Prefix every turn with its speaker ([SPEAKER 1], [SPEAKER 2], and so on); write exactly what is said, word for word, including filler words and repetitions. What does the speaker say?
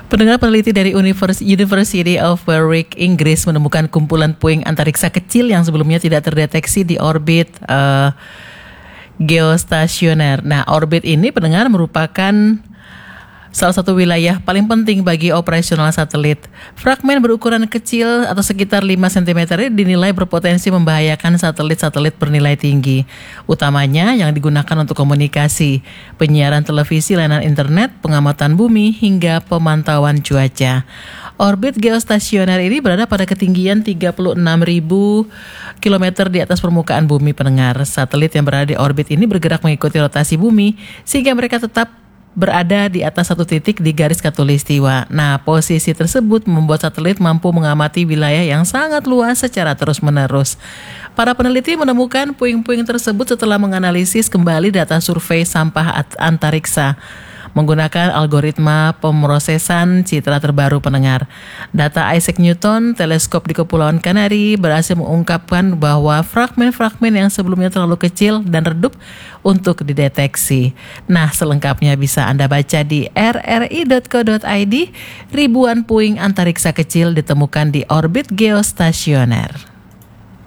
[SPEAKER 1] Pendengar, peneliti dari Univers- University of Warwick, Inggris menemukan kumpulan puing antariksa kecil yang sebelumnya tidak terdeteksi di orbit uh, geostasioner. Nah, orbit ini, pendengar, merupakan salah satu wilayah paling penting bagi operasional satelit. Fragmen berukuran kecil atau sekitar lima sentimeter ini dinilai berpotensi membahayakan satelit-satelit bernilai tinggi, utamanya yang digunakan untuk komunikasi, penyiaran televisi, layanan internet, pengamatan bumi, hingga pemantauan cuaca. Orbit geostasioner ini berada pada ketinggian tiga puluh enam ribu kilometer di atas permukaan bumi, pendengar. Satelit yang berada di orbit ini bergerak mengikuti rotasi bumi sehingga mereka tetap berada di atas satu titik di garis khatulistiwa. Nah, posisi tersebut membuat satelit mampu mengamati wilayah yang sangat luas secara terus-menerus. Para peneliti menemukan puing-puing tersebut setelah menganalisis kembali data survei sampah antariksa menggunakan algoritma pemrosesan citra terbaru, pendengar. Data Isaac Newton, teleskop di Kepulauan Kanari, berhasil mengungkapkan bahwa fragmen-fragmen yang sebelumnya terlalu kecil dan redup untuk dideteksi. Nah, selengkapnya bisa Anda baca di r r i dot co dot i d. Ribuan puing antariksa kecil ditemukan di orbit geostasioner.